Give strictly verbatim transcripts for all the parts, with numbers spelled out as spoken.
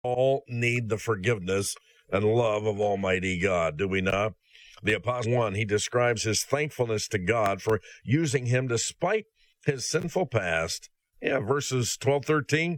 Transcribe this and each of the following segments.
all need the forgiveness and love of Almighty God, do we not? The Apostle one, he describes his thankfulness to God for using him despite his sinful past. Yeah, verses twelve, thirteen.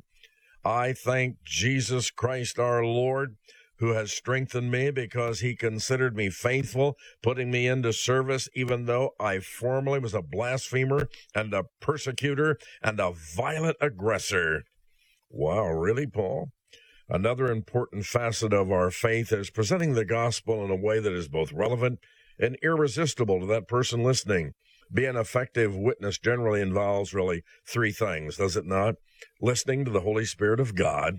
I thank Jesus Christ our Lord, who has strengthened me because he considered me faithful, putting me into service, even though I formerly was a blasphemer and a persecutor and a violent aggressor. Wow, really, Paul? Another important facet of our faith is presenting the gospel in a way that is both relevant and irresistible to that person listening. Being an effective witness generally involves really three things, does it not? Listening to the Holy Spirit of God,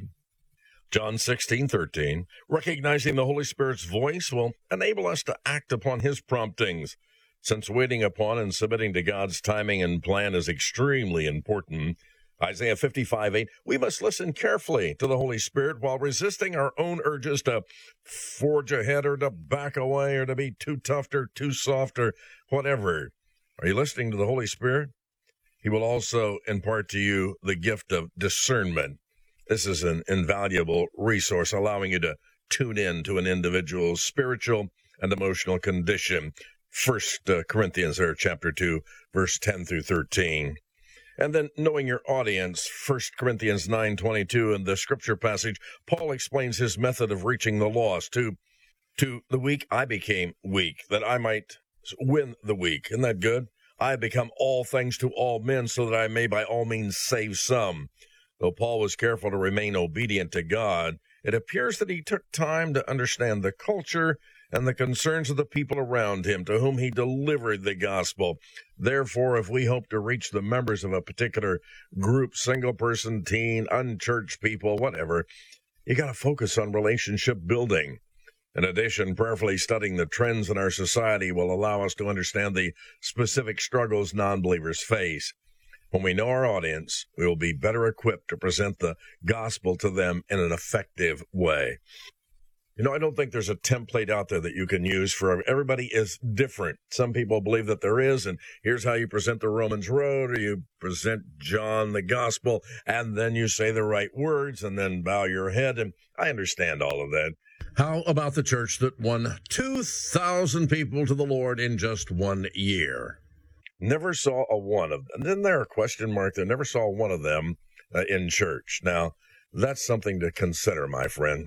John sixteen, thirteen, recognizing the Holy Spirit's voice will enable us to act upon his promptings. Since waiting upon and submitting to God's timing and plan is extremely important, Isaiah fifty-five, eight, we must listen carefully to the Holy Spirit while resisting our own urges to forge ahead or to back away or to be too tough or too soft or whatever. Are you listening to the Holy Spirit? He will also impart to you the gift of discernment. This is an invaluable resource, allowing you to tune in to an individual's spiritual and emotional condition. First uh, Corinthians, there, chapter two, verse ten through thirteen. And then knowing your audience, First Corinthians nine twenty-two, in the scripture passage, Paul explains his method of reaching the lost. To, to the weak, I became weak, that I might win the weak. Isn't that good? I have become all things to all men, so that I may by all means save some. Though Paul was careful to remain obedient to God, it appears that he took time to understand the culture and the concerns of the people around him to whom he delivered the gospel. Therefore, if we hope to reach the members of a particular group, single person, teen, unchurched people, whatever, you got to focus on relationship building. In addition, prayerfully studying the trends in our society will allow us to understand the specific struggles non-believers face. When we know our audience, we will be better equipped to present the gospel to them in an effective way. You know, I don't think there's a template out there that you can use for everybody is different. Some people believe that there is, and here's how you present the Romans Road, or you present John the gospel, and then you say the right words, and then bow your head, and I understand all of that. How about the church that won two thousand people to the Lord in just one year? Never saw a one of them. Isn't there a question mark there? Never saw one of them uh, in church. Now, that's something to consider, my friend.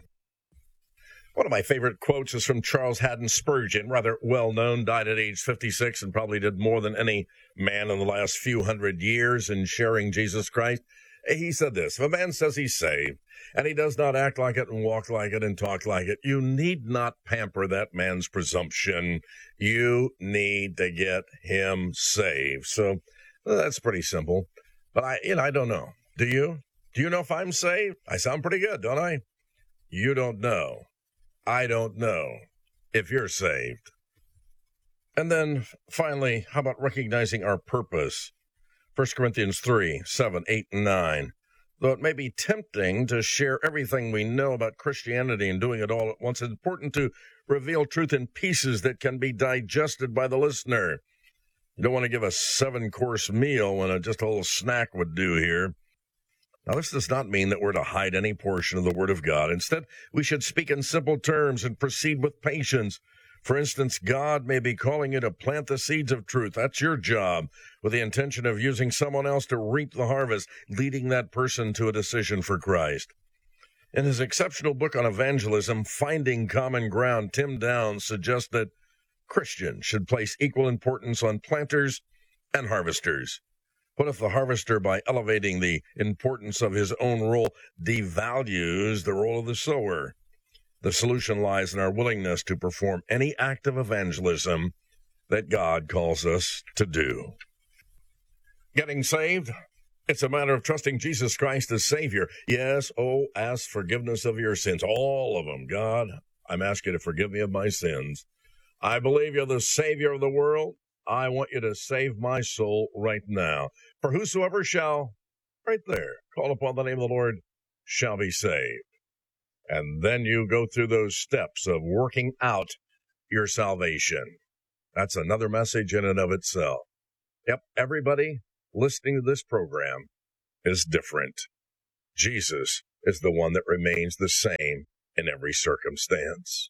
One of my favorite quotes is from Charles Haddon Spurgeon, rather well-known, died at age fifty-six and probably did more than any man in the last few hundred years in sharing Jesus Christ. He said this, if a man says he's saved, and he does not act like it and walk like it and talk like it, you need not pamper that man's presumption. You need to get him saved. So well, that's pretty simple. But I, you know, I don't know. Do you? Do you know if I'm saved? I sound pretty good, don't I? You don't know. I don't know if you're saved. And then finally, how about recognizing our purpose? First Corinthians three, seven, eight, and nine. Though it may be tempting to share everything we know about Christianity and doing it all at once, it's important to reveal truth in pieces that can be digested by the listener. You don't want to give a seven-course meal when a, just a little snack would do here. Now, this does not mean that we're to hide any portion of the Word of God. Instead, we should speak in simple terms and proceed with patience. For instance, God may be calling you to plant the seeds of truth. That's your job, with the intention of using someone else to reap the harvest, leading that person to a decision for Christ. In his exceptional book on evangelism, Finding Common Ground, Tim Downs suggests that Christians should place equal importance on planters and harvesters. What if the harvester, by elevating the importance of his own role, devalues the role of the sower? The solution lies in our willingness to perform any act of evangelism that God calls us to do. Getting saved? It's a matter of trusting Jesus Christ as Savior. Yes, oh, ask forgiveness of your sins, all of them. God, I'm asking you to forgive me of my sins. I believe you're the Savior of the world. I want you to save my soul right now. For whosoever shall, right there, call upon the name of the Lord, shall be saved. And then you go through those steps of working out your salvation. That's another message in and of itself. Yep, everybody listening to this program is different. Jesus is the one that remains the same in every circumstance.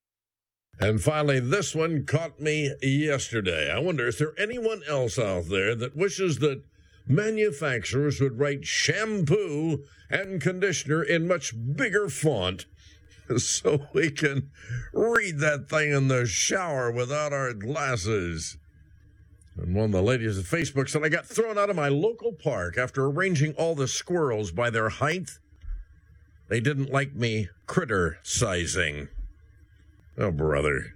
And finally, this one caught me yesterday. I wonder, is there anyone else out there that wishes that manufacturers would write shampoo and conditioner in much bigger font so we can read that thing in the shower without our glasses? And one of the ladies at Facebook said, I got thrown out of my local park after arranging all the squirrels by their height. They didn't like me critter sizing. Oh, brother.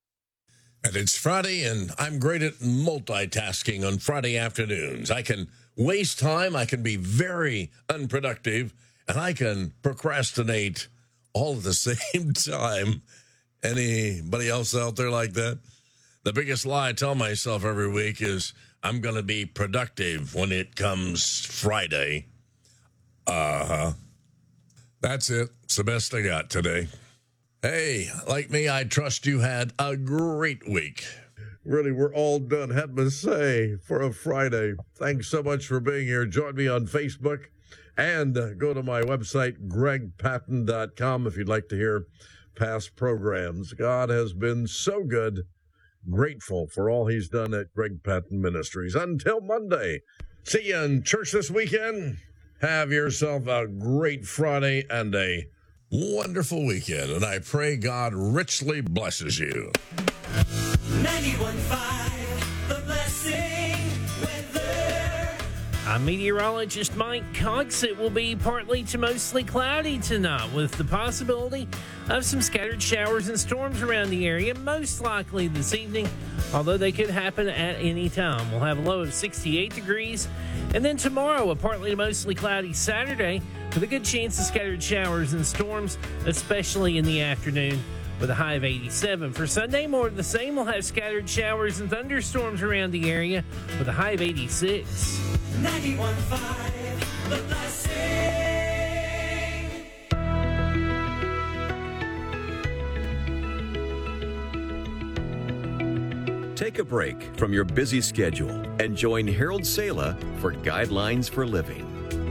And it's Friday, and I'm great at multitasking on Friday afternoons. I can waste time, I can be very unproductive, and I can procrastinate all at the same time. Anybody else out there like that? The biggest lie I tell myself every week is I'm going to be productive when it comes Friday. Uh-huh. That's it. It's the best I got today. Hey, like me, I trust you had a great week. Really, we're all done, had to say, for a Friday. Thanks so much for being here. Join me on Facebook and uh, go to my website, greg patton dot com, if you'd like to hear past programs. God has been so good. Grateful for all he's done at Greg Patton Ministries. Until Monday, see you in church this weekend. Have yourself a great Friday and a wonderful weekend, and I pray God richly blesses you. ninety-one point five, The Blessing Weather. I'm meteorologist Mike Cox. It will be partly to mostly cloudy tonight with the possibility of some scattered showers and storms around the area, most likely this evening, although they could happen at any time. We'll have a low of sixty-eight degrees. And then tomorrow, a partly to mostly cloudy Saturday with a good chance of scattered showers and storms, especially in the afternoon, with a high of eighty-seven. For Sunday, more of the same. We'll have scattered showers and thunderstorms around the area with a high of eighty-six. ninety-one point five, The Blessing. Take a break from your busy schedule and join Harold Sala for Guidelines for Living.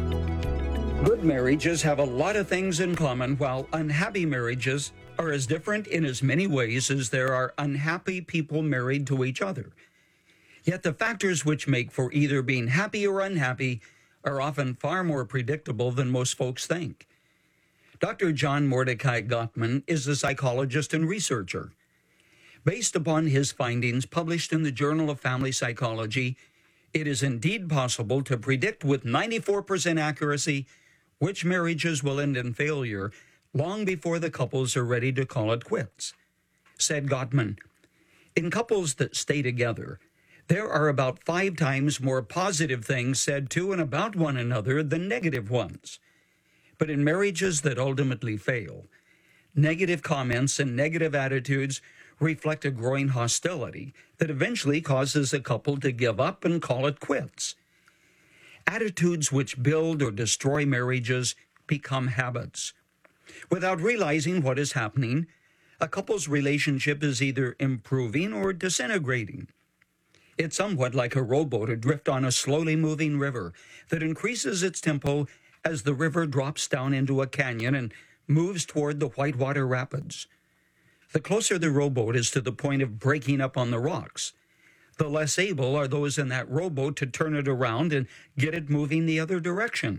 Good marriages have a lot of things in common, while unhappy marriages are as different in as many ways as there are unhappy people married to each other. Yet the factors which make for either being happy or unhappy are often far more predictable than most folks think. Doctor John Mordecai Gottman is a psychologist and researcher. Based upon his findings published in the Journal of Family Psychology, it is indeed possible to predict with ninety-four percent accuracy which marriages will end in failure long before the couples are ready to call it quits. Said Gottman, in couples that stay together, there are about five times more positive things said to and about one another than negative ones. But in marriages that ultimately fail, negative comments and negative attitudes reflect a growing hostility that eventually causes a couple to give up and call it quits. Attitudes which build or destroy marriages become habits. Without realizing what is happening, a couple's relationship is either improving or disintegrating. It's somewhat like a rowboat adrift on a slowly moving river that increases its tempo as the river drops down into a canyon and moves toward the whitewater rapids. The closer the rowboat is to the point of breaking up on the rocks, the less able are those in that rowboat to turn it around and get it moving the other direction.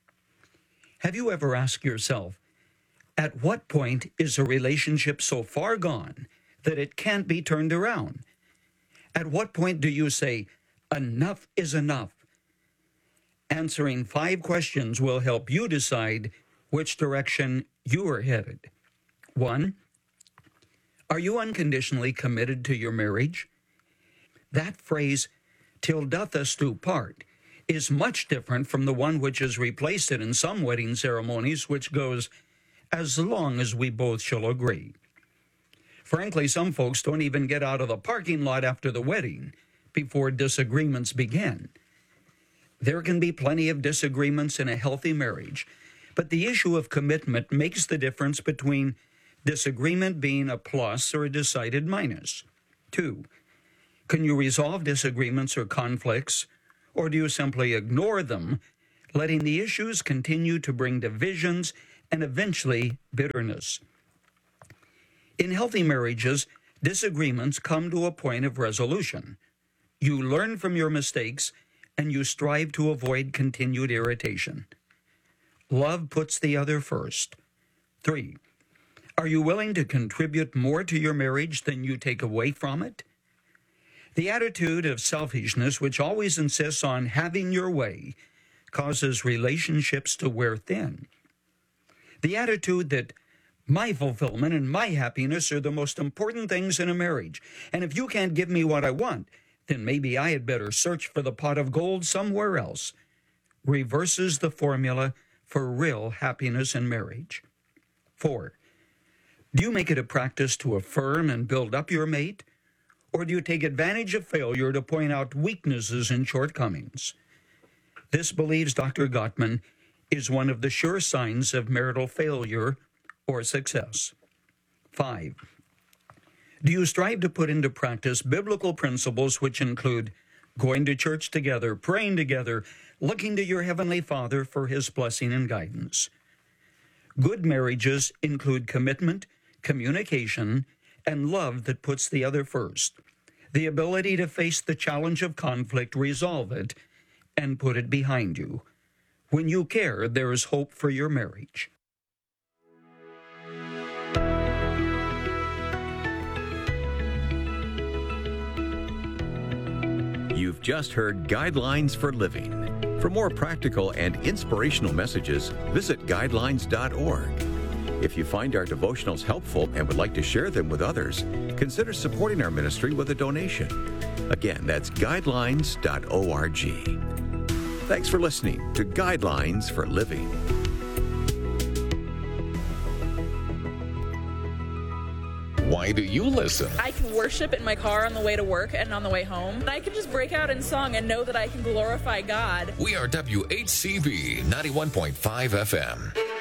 Have you ever asked yourself, at what point is a relationship so far gone that it can't be turned around? At what point do you say, enough is enough? Answering five questions will help you decide which direction you are headed. One, are you unconditionally committed to your marriage? That phrase, till doth us do part, is much different from the one which has replaced it in some wedding ceremonies, which goes, as long as we both shall agree. Frankly, some folks don't even get out of the parking lot after the wedding before disagreements begin. There can be plenty of disagreements in a healthy marriage, but the issue of commitment makes the difference between disagreement being a plus or a decided minus. Two, can you resolve disagreements or conflicts, or do you simply ignore them letting the issues continue to bring divisions and eventually bitterness. In healthy marriages, disagreements come to a point of resolution. You learn from your mistakes and you strive to avoid continued irritation. Love puts the other first. Three, are you willing to contribute more to your marriage than you take away from it? The attitude of selfishness, which always insists on having your way, causes relationships to wear thin. The attitude that my fulfillment and my happiness are the most important things in a marriage, and if you can't give me what I want, then maybe I had better search for the pot of gold somewhere else, reverses the formula for real happiness in marriage. Four, do you make it a practice to affirm and build up your mate, or do you take advantage of failure to point out weaknesses and shortcomings? This, believes Doctor Gottman, is one of the sure signs of marital failure or success. Five, do you strive to put into practice biblical principles which include going to church together, praying together, looking to your Heavenly Father for His blessing and guidance? Good marriages include commitment, communication, and love that puts the other first. The ability to face the challenge of conflict, resolve it, and put it behind you. When you care, there is hope for your marriage. You've just heard Guidelines for Living. For more practical and inspirational messages, visit guidelines dot org. If you find our devotionals helpful and would like to share them with others, consider supporting our ministry with a donation. Again, that's guidelines dot org. Thanks for listening to Guidelines for Living. Why do you listen? I can worship in my car on the way to work and on the way home. And I can just break out in song and know that I can glorify God. We are W H C V ninety-one point five F M.